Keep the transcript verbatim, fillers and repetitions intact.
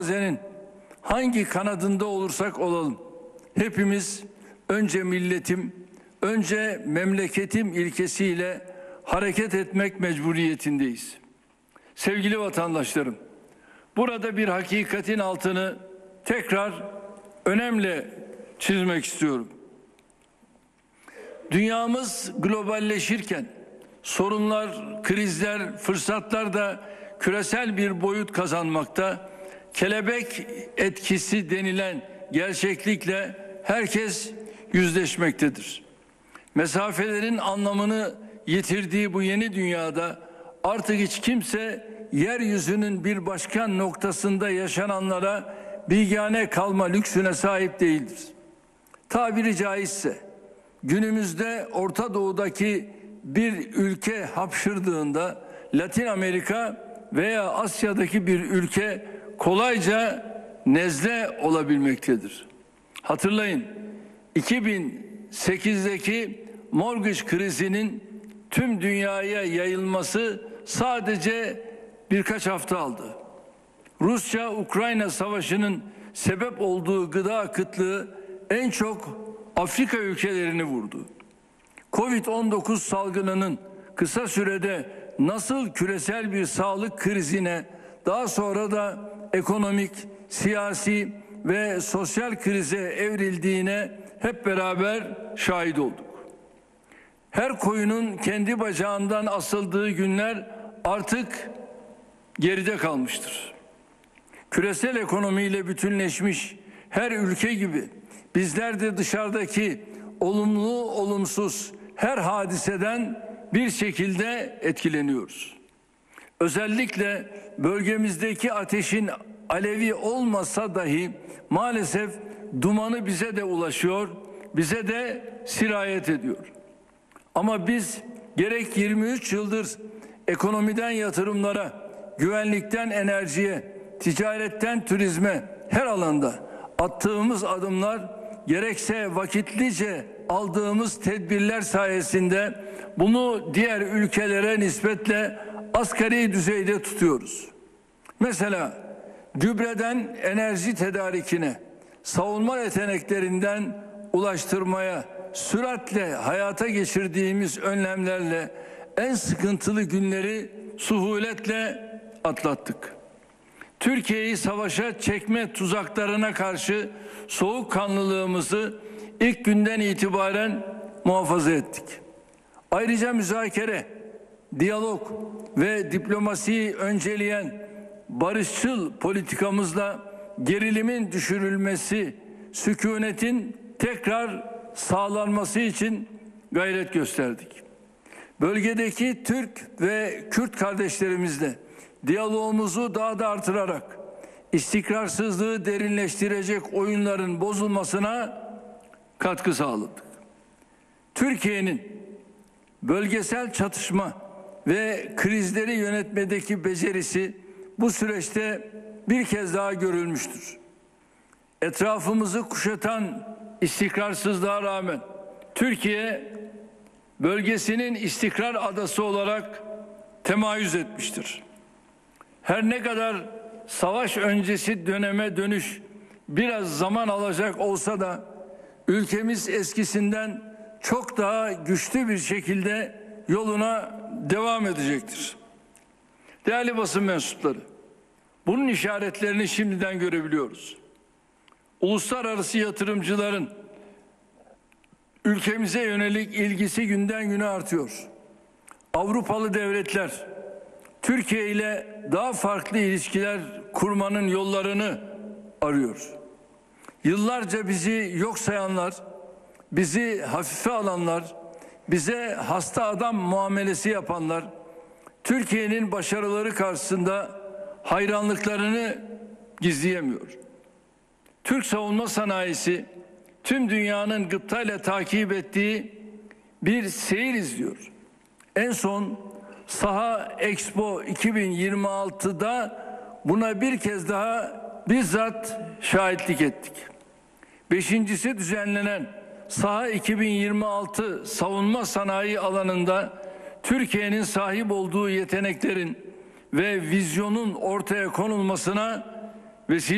Senin hangi kanadında olursak olalım, hepimiz önce milletim, önce memleketim ilkesiyle hareket etmek mecburiyetindeyiz. Sevgili vatandaşlarım, burada bir hakikatin altını tekrar önemli çizmek istiyorum. Dünyamız globalleşirken sorunlar, krizler, fırsatlar da küresel bir boyut kazanmakta. Kelebek etkisi denilen gerçeklikle herkes yüzleşmektedir. Mesafelerin anlamını yitirdiği bu yeni dünyada artık hiç kimse yeryüzünün bir başka noktasında yaşananlara bilgane kalma lüksüne sahip değildir. Tabiri caizse günümüzde Orta Doğu'daki bir ülke hapşırdığında Latin Amerika veya Asya'daki bir ülke kolayca nezle olabilmektedir. Hatırlayın, iki bin sekizdeki mortgage krizinin tüm dünyaya yayılması sadece birkaç hafta aldı. Rusya-Ukrayna savaşının sebep olduğu gıda kıtlığı en çok Afrika ülkelerini vurdu. Covid on dokuz salgınının kısa sürede nasıl küresel bir sağlık krizine, daha sonra da ekonomik, siyasi ve sosyal krize evrildiğine hep beraber şahit olduk. Her koyunun kendi bacağından asıldığı günler artık geride kalmıştır. Küresel ekonomiyle bütünleşmiş her ülke gibi bizler de dışarıdaki olumlu olumsuz her hadiseden bir şekilde etkileniyoruz. Özellikle bölgemizdeki ateşin alevi olmasa dahi maalesef dumanı bize de ulaşıyor, bize de sirayet ediyor. Ama biz gerek yirmi üç yıldır ekonomiden yatırımlara, güvenlikten enerjiye, ticaretten turizme her alanda attığımız adımlar, gerekse vakitlice aldığımız tedbirler sayesinde bunu diğer ülkelere nispetle asgari düzeyde tutuyoruz. Mesela gübreden enerji tedarikine, savunma yeteneklerinden ulaştırmaya süratle hayata geçirdiğimiz önlemlerle en sıkıntılı günleri suhuletle atlattık. Türkiye'yi savaşa çekme tuzaklarına karşı soğukkanlılığımızı ilk günden itibaren muhafaza ettik. Ayrıca müzakere, diyalog ve diplomasiyi önceleyen barışçıl politikamızla gerilimin düşürülmesi, sükunetin tekrar sağlanması için gayret gösterdik. Bölgedeki Türk ve Kürt kardeşlerimizle diyalogumuzu daha da artırarak istikrarsızlığı derinleştirecek oyunların bozulmasına katkı sağladık. Türkiye'nin bölgesel çatışma ve krizleri yönetmedeki becerisi bu süreçte bir kez daha görülmüştür. Etrafımızı kuşatan istikrarsızlığa rağmen Türkiye bölgesinin istikrar adası olarak temayüz etmiştir. Her ne kadar savaş öncesi döneme dönüş biraz zaman alacak olsa da ülkemiz eskisinden çok daha güçlü bir şekilde yoluna devam edecektir. Değerli basın mensupları, bunun işaretlerini şimdiden görebiliyoruz. Uluslararası yatırımcıların ülkemize yönelik ilgisi günden güne artıyor. Avrupalı devletler Türkiye ile daha farklı ilişkiler kurmanın yollarını arıyor. Yıllarca bizi yok sayanlar, bizi hafife alanlar, bize hasta adam muamelesi yapanlar, Türkiye'nin başarıları karşısında hayranlıklarını gizleyemiyor. Türk savunma sanayisi tüm dünyanın gıptayla takip ettiği bir seyir izliyor. En son Saha Expo iki bin yirmi altıda buna bir kez daha bizzat şahitlik ettik. Beşincisi düzenlenen Saha iki bin yirmi altı savunma sanayi alanında Türkiye'nin sahip olduğu yeteneklerin ve vizyonun ortaya konulmasına vesile